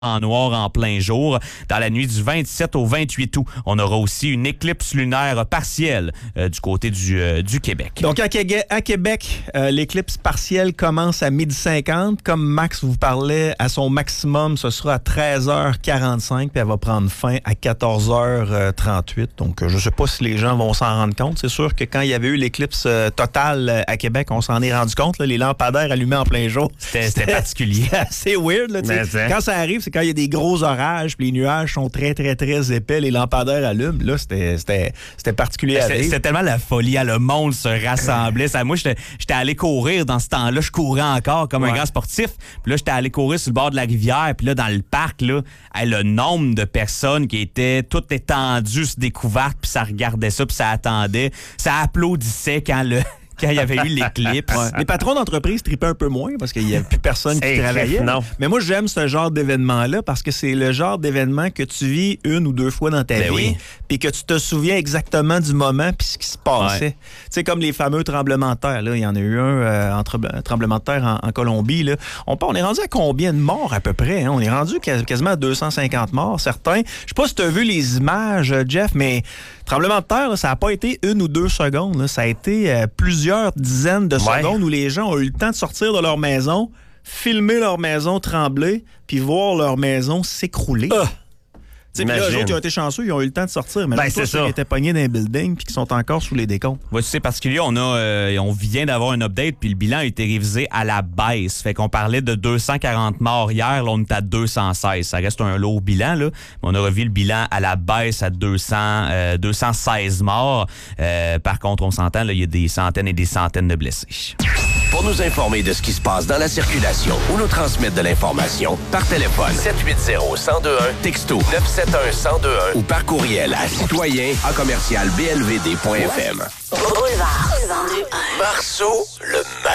en noir en plein jour. Dans la nuit du 27 au 28 août, on aura aussi une éclipse lunaire partielle du côté du Québec. Donc, à Québec, l'éclipse partielle commence à 12h50. Comme Max vous parlait, à son maximum, ce sera à 13h45, puis elle va prendre fin à 14h38. Donc, je ne sais pas si les gens vont s'en rendre compte. C'est sûr que quand il y avait eu l'éclipse totale à Québec, on s'en est rendu compte. Là, les lampadaires allumés en plein jour. C'était particulier. C'est weird. Là, quand ça arrive, c'est quand il y a des gros orages, puis les nuages sont très, très, très épais, les lampadaires allument. Là, c'était particulier à vivre. C'était tellement la folie. Le monde se rassemblait. Moi, j'étais allé courir dans ce temps-là. Je courais encore comme un grand sportif. Puis là, j'étais allé courir sur le bord de la rivière. Puis là, dans le parc, là, le nombre de personnes qui étaient toutes étendues sur des couvertes, puis ça regardait ça, puis ça attendait. Ça applaudissait quand il y avait eu l'éclipse. Ouais. Les patrons d'entreprise tripaient un peu moins parce qu'il n'y avait plus personne qui travaillait. Non. Mais moi, j'aime ce genre d'événement-là parce que c'est le genre d'événement que tu vis une ou deux fois dans ta vie puis que tu te souviens exactement du moment puis ce qui se passait. Tu sais, comme les fameux tremblements de terre. Là. Il y en a eu un tremblement de terre en Colombie. Là. On est rendu à combien de morts à peu près? Hein? On est rendu quasiment à 250 morts, certains. Je sais pas si tu as vu les images, Jeff, mais tremblement de terre, là, ça n'a pas été 1 ou 2 secondes. Là. Ça a été plusieurs dizaines de secondes où les gens ont eu le temps de sortir de leur maison, filmer leur maison trembler, puis voir leur maison s'écrouler. Là, eux autres qui ont été chanceux, ils ont eu le temps de sortir. Mais c'est ceux qui étaient pognés dans un building puis qui sont encore sous les décomptes. Oui, c'est particulier. On vient d'avoir un update puis le bilan a été révisé à la baisse. Fait qu'on parlait de 240 morts hier. Là, on est à 216. Ça reste un lourd bilan, là. On a revu le bilan à la baisse à 216 morts. Par contre, on s'entend, il y a des centaines et des centaines de blessés. Pour nous informer de ce qui se passe dans la circulation ou nous transmettre de l'information, par téléphone 780-1021, texto 971-1021 ou par courriel à citoyen@blvd.fm. Boulevard. Marceau, le